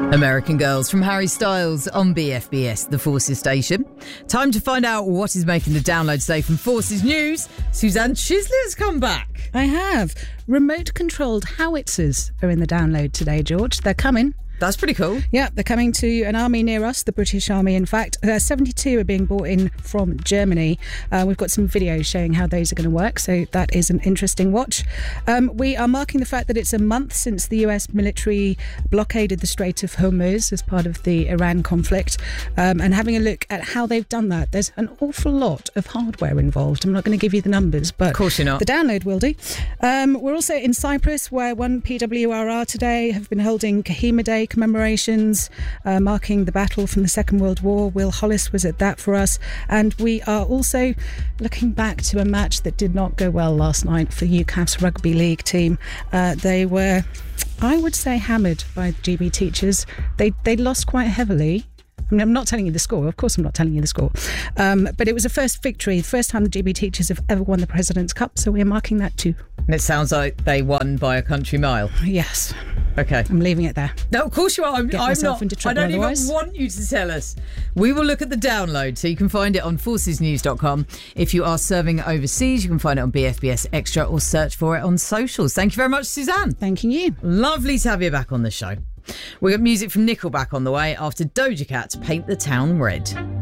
American Girls from Harry Styles on BFBS, the Forces station. Time to find out what is making the download today from Forces News. Suzanne Chisley's come back. I have. Remote-controlled howitzers are in the download today, George. They're coming. That's pretty cool. Yeah, they're coming to an army near us, the British Army, in fact. 72 are being brought in from Germany. We've got some videos showing how those are going to work, so that is an interesting watch. We are marking the fact that it's a month since the US military blockaded the Strait of Hormuz as part of the Iran conflict, and having a look at how they've done that. There's an awful lot of hardware involved. I'm not going to give you the numbers, but of course you're not. The download will do. We're also in Cyprus, where one PWRR today have been holding Kohima Day commemorations, marking the battle from the Second World War. Will Hollis was at that for us. And we are also looking back to a match that did not go well last night for UCAF's rugby league team. They were, I would say, hammered by the GB teachers. They lost quite heavily. I mean, I'm not telling you the score. Of course I'm not telling you the score. But it was a first victory, the first time the GB teachers have ever won the President's Cup, so we're marking that too. And it sounds like they won by a country mile. Yes. Okay. I'm leaving it there. No, of course you are. I'm not. I don't even want you to tell us. We will look at the download, so you can find it on forcesnews.com. If you are serving overseas, you can find it on BFBS Extra or search for it on socials. Thank you very much, Suzanne. Thanking you. Lovely to have you back on the show. We got music from Nickelback on the way after Doja Cat Paint the Town Red.